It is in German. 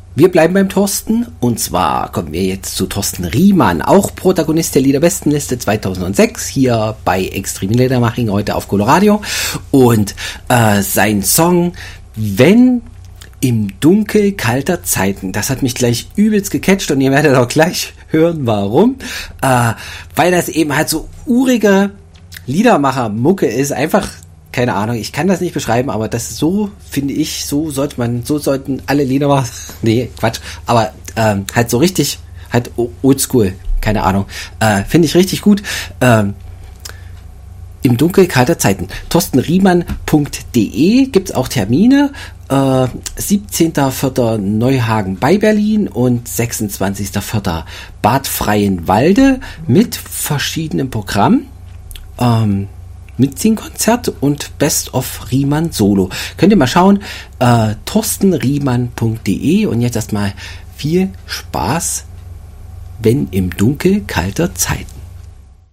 Wir bleiben beim Thorsten und zwar kommen wir jetzt zu Thorsten Riemann, auch Protagonist der Liederbestenliste 2006 hier bei Extreme Liedermaching heute auf Coloradio und sein Song Wenn im Dunkel kalter Zeiten, das hat mich gleich übelst gecatcht und ihr werdet auch gleich hören, warum, weil das eben halt so urige Liedermacher-Mucke ist, einfach keine Ahnung, ich kann das nicht beschreiben, aber das so, finde ich, so sollten alle Lieder machen. Nee, Quatsch. Aber halt so richtig, halt oldschool, keine Ahnung. Finde ich richtig gut. Im Dunkel kalter Zeiten. thorstenriemann.de gibt's auch Termine. 17.04. Neuhagen bei Berlin und 26.04. Bad Freienwalde mit verschiedenen Programmen. Mitsingkonzert und Best of Riemann Solo. Könnt ihr mal schauen, thorstenriemann.de und jetzt erstmal viel Spaß, wenn im Dunkel kalter Zeiten.